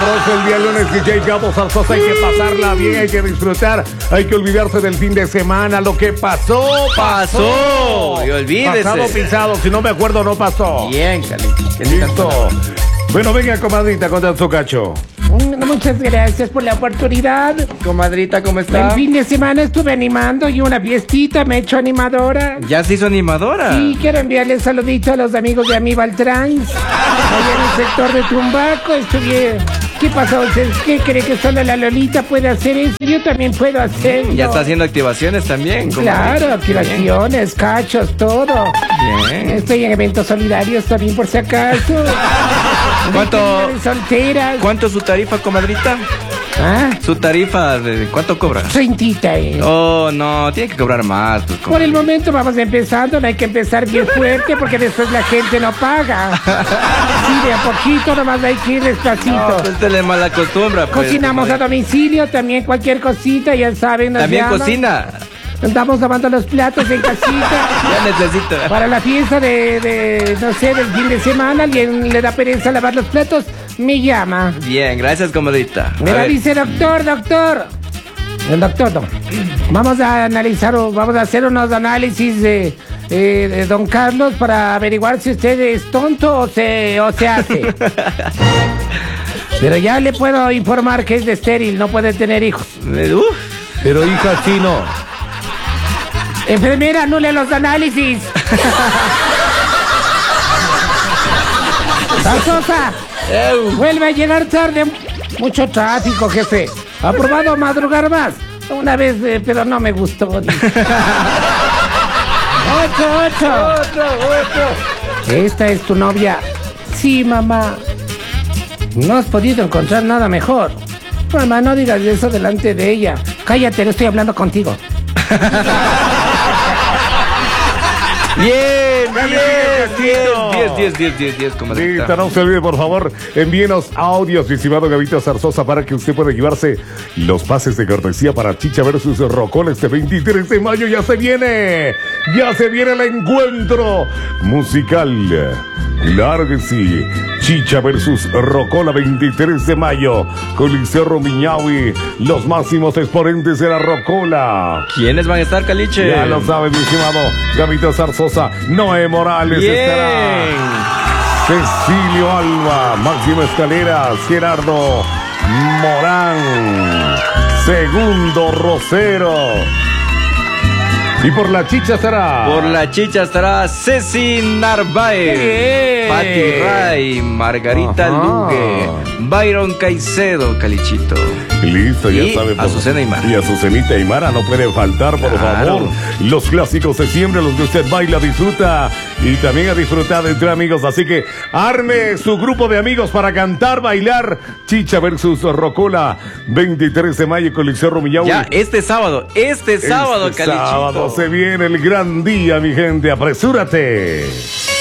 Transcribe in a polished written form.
sabroso el día lunes, DJ Gabo Zarzosa. Hay que pasarla bien, hay que disfrutar, hay que olvidarse del fin de semana. Lo que pasó. Y olvídese. Pasado pisado, si no me acuerdo no pasó. Bien, Calito. Listo. Bueno, venga, comadrita, con su cacho. Muchas gracias por la oportunidad. Comadrita, ¿cómo está? El fin de semana estuve animando y una fiestita me he hecho animadora. ¿Ya se hizo animadora? Sí, quiero enviarle saludito a los amigos de Aníbal Trans. Allá en el sector de Tumbaco estuve... ¿Qué pasó? ¿Qué cree que solo la Lolita puede hacer eso? Yo también puedo hacerlo. Ya está haciendo activaciones también. Claro, activaciones, cachos, todo. Bien. Estoy en eventos solidarios también por si acaso. Solteras. ¿Cuánto es su tarifa, comadrita? ¿Ah? ¿Su tarifa cuánto cobra? 30. Oh, no, tiene que cobrar más. Pues, por el momento vamos empezando, no hay que empezar bien fuerte porque después la gente no paga. Sí, de a poquito nomás hay que ir despacito. No, pues usted le mala costumbre. Pues, cocinamos a domicilio, también cualquier cosita, ya saben. ¿También llaman. cocina? Estamos lavando los platos en casita. Ya necesito. Para la fiesta no sé, del fin de semana, alguien le da pereza lavar los platos, me llama. Bien, gracias, comadrita. Me la dice, doctor. El doctor, no. Vamos a hacer unos análisis de don Carlos para averiguar si usted es tonto o se hace. Pero ya le puedo informar que es de estéril, no puede tener hijos. Pero hija, sí no. Enfermera, anule los análisis. Zarzosa, vuelve a llegar tarde. Mucho tráfico, jefe. ¿Ha probado madrugar más? Una vez, pero no me gustó. 8. ¿Esta es tu novia? Sí, mamá. No has podido encontrar nada mejor. Mamá, no digas eso delante de ella. Cállate, no estoy hablando contigo. Bien, 10, comadrita. Listo, no se olvide, por favor, envíenos audios, mi estimado Gabito Zarzosa, para que usted pueda llevarse los pases de cortesía para Chicha versus Rocola este 23 de mayo. Ya se viene el encuentro musical. Claro que sí. Chicha versus Rocola, 23 de mayo. Coliseo Rumiñahui, los máximos exponentes de la Rocola. ¿Quiénes van a estar, Caliche? Ya lo sabe, mi estimado Gabito Zarzosa. Noé Morales estará. Cecilio Alba, Máximo Escaleras, Gerardo Morán, Segundo Rosero. Y por la chicha estará Ceci Narváez, Pati Ray, Margarita Lugue, Byron Caicedo, Calichito. Listo, ya y sabe. Azucena Aymara. Y Azucenita Aymara no puede faltar, por favor. Los clásicos de siempre, los que usted baila, disfruta y también a disfrutar entre amigos. Así que arme su grupo de amigos para cantar, bailar. Chicha versus Rocola, 23 de mayo, Coliseo Rumiñahui. Ya, este sábado, Calichito. Sábado se viene el gran día, mi gente. Apresúrate.